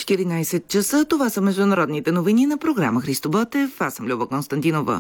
14 часа. Това са международните новини на програма Христо Ботев. Аз съм Люба Константинова.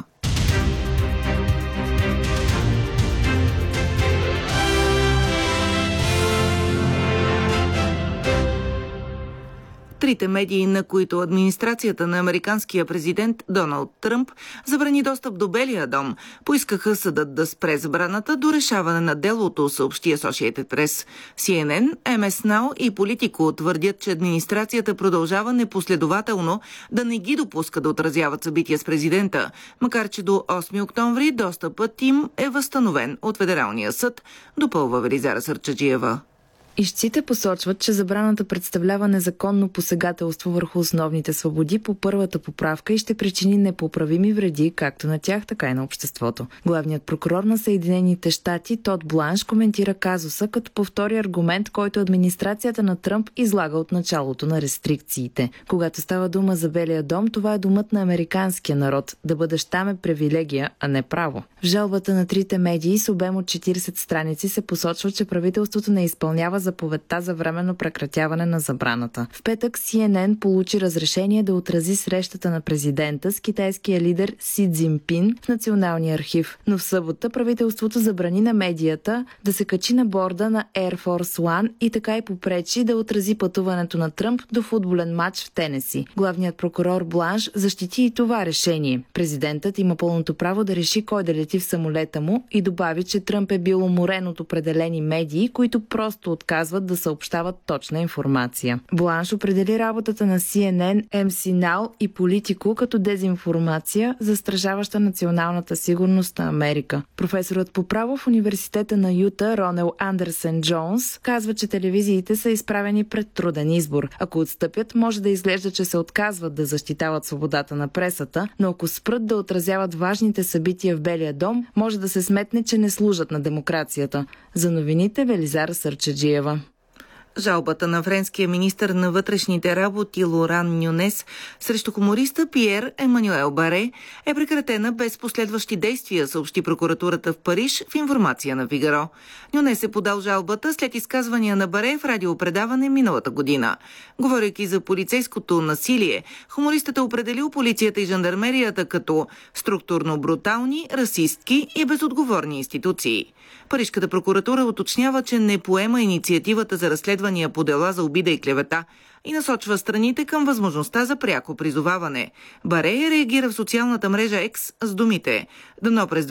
Трите медии, на които администрацията на американския президент Доналд Тръмп забрани достъп до Белия дом, поискаха съдът да спре забраната до решаване на делото, съобщи Associated Press. CNN, MS Now и Politico твърдят, че администрацията продължава непоследователно да не ги допуска да отразяват събития с президента, макар че до 8 октомври достъпът им е възстановен от Федералния съд, допълва Велизара Сърчаджиева. Ищците посочват, че забраната представлява незаконно посегателство върху основните свободи по първата поправка и ще причини непоправими вреди както на тях, така и на обществото. Главният прокурор на Съединените щати Тод Бланш коментира казуса, като повтори аргумент, който администрацията на Тръмп излага от началото на рестрикциите. Когато става дума за Белия дом, това е домът на американския народ. Да бъдеш там е привилегия, а не право. В жалбата на трите медии с обем от 40 страници се посочва, че правителството не изпълнява заповедта за временно прекратяване на забраната. В петък CNN получи разрешение да отрази срещата на президента с китайския лидер Си Цзинпин в Националния архив. Но в събота правителството забрани на медията да се качи на борда на Air Force One и така и попречи да отрази пътуването на Тръмп до футболен матч в Тенеси. Главният прокурор Бланш защити и това решение. Президентът има пълното право да реши кой да лети в самолета му и добави, че Тръмп е бил уморен от определени медии, които просто отказват да съобщават точна информация. Бланш определи работата на CNN, MC Now и Politico като дезинформация, застрашаваща националната сигурност на Америка. Професорът по право в университета на Юта Ронел Андерсен Джонс казва, че телевизиите са изправени пред труден избор. Ако отстъпят, може да изглежда, че се отказват да защитават свободата на пресата, но ако спрат да отразяват важните събития в Белия дом, може да се сметне, че не служат на демокрацията. За новините Велизара Сърчаджиева. Жалбата на френския министър на вътрешните работи Лоран Нюнес срещу хумориста Пиер Емануел Баре е прекратена без последващи действия, съобщи прокуратурата в Париж в информация на Фигаро. Нюнес е подал жалбата след изказвания на Баре в радиопредаване миналата година. Говорейки за полицейското насилие, хумористът е определил полицията и жандармерията като структурно брутални, расистки и безотговорни институции. Парижката прокуратура уточнява, че не поема инициативата за разследвания по дела за обида и клевета и насочва страните към възможността за пряко призоваване. Баре реагира в социалната мрежа X с думите «Дано през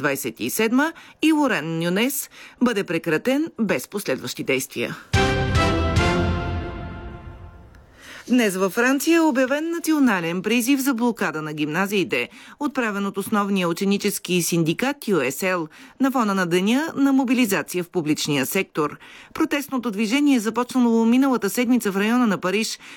2027 и Лоран Нюнес бъде прекратен без последващи действия». Днес във Франция е обявен национален призив за блокада на гимназиите, отправен от основния ученически синдикат USL на фона на деня на мобилизация в публичния сектор. Протестното движение е започнало миналата седмица в района на Париж,